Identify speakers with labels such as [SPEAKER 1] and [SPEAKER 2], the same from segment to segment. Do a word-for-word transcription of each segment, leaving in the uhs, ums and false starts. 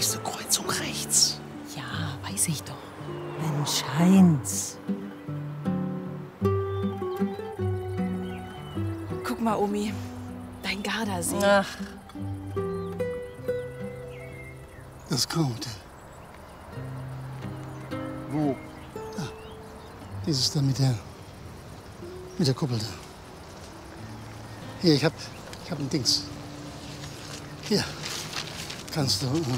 [SPEAKER 1] nächste Kreuzung rechts.
[SPEAKER 2] Ja, weiß ich doch.
[SPEAKER 3] Mensch, Heinz.
[SPEAKER 2] Guck mal, Omi. Dein Gardasee.
[SPEAKER 3] Ach.
[SPEAKER 1] Das Grauhotel.
[SPEAKER 4] Wo?
[SPEAKER 1] Da. Dieses da mit der, mit der Kuppel da. Hier, ich hab, ich hab ein Dings. Hier. Kannst du... Äh,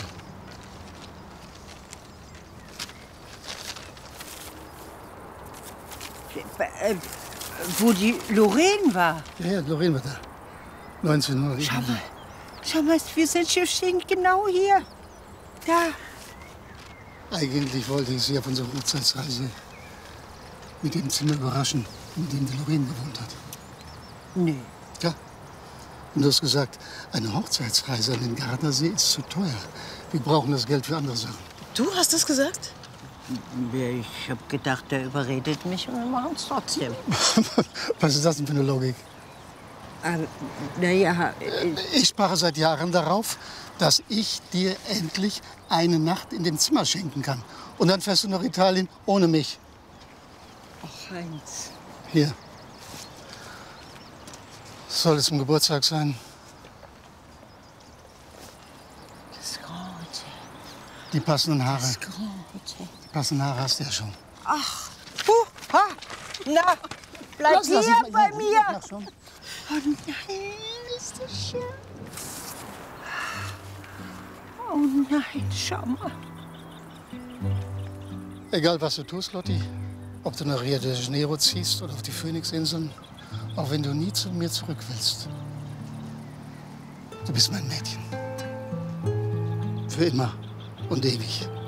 [SPEAKER 3] Äh, wo die Lorraine war.
[SPEAKER 1] Ja, ja, Lorraine war da. neunzehn Uhr.
[SPEAKER 3] Schau mal. Schau mal, wir sind, wir stehen genau hier. Da.
[SPEAKER 1] Eigentlich wollte ich Sie auf unserer Hochzeitsreise mit dem Zimmer überraschen, in dem die Lorraine gewohnt hat.
[SPEAKER 3] Nee.
[SPEAKER 1] Ja. Und du hast gesagt, eine Hochzeitsreise an den Gardasee ist zu teuer. Wir brauchen das Geld für andere Sachen.
[SPEAKER 2] Du hast das gesagt?
[SPEAKER 3] Ich hab gedacht, der überredet mich und wir machen es trotzdem.
[SPEAKER 1] Was ist das denn für eine Logik?
[SPEAKER 3] Ähm, naja, äh,
[SPEAKER 1] Ich spare seit Jahren darauf, dass ich dir endlich eine Nacht in dem Zimmer schenken kann. Und dann fährst du nach Italien ohne mich.
[SPEAKER 3] ach, Heinz.
[SPEAKER 1] Hier. Soll es zum Geburtstag sein?
[SPEAKER 3] Das Graute.
[SPEAKER 1] Die passenden Haare.
[SPEAKER 3] Das Graute.
[SPEAKER 1] Die passenden Haare hast du ja schon.
[SPEAKER 3] Ach, puh, ha, na, bleib
[SPEAKER 1] Lass, lass,
[SPEAKER 3] hier
[SPEAKER 1] ich-
[SPEAKER 3] bei
[SPEAKER 1] ich-
[SPEAKER 3] mir.
[SPEAKER 1] ich mach schon.
[SPEAKER 3] Oh nein, ist das schön. Oh nein, schau mal.
[SPEAKER 1] Egal, was du tust, Lotti, ob du nach Rio de Janeiro ziehst oder auf die Phoenixinseln, auch wenn du nie zu mir zurück willst. Du bist mein Mädchen. Für immer und ewig.